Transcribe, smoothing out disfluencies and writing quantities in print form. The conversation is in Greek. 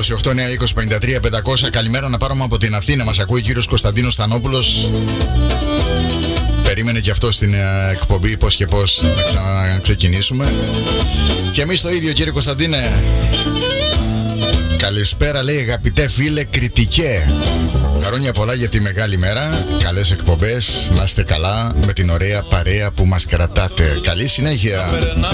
2-11-28-9-20-53-500. Καλημέρα να πάρουμε από την Αθήνα. Μας ακούει ο κύριος Κωνσταντίνος Στανόπουλος. Περίμενε και αυτό στην εκπομπή πώς και πώς να ξαναξεκινήσουμε. Και εμείς το ίδιο, κύριε Κωνσταντίνε. Καλησπέρα, λέει, αγαπητέ φίλε Κριτικέ. Χρόνια πολλά για τη μεγάλη μέρα. Καλές εκπομπές, να είστε καλά με την ωραία παρέα που μας κρατάτε. Καλή συνέχεια.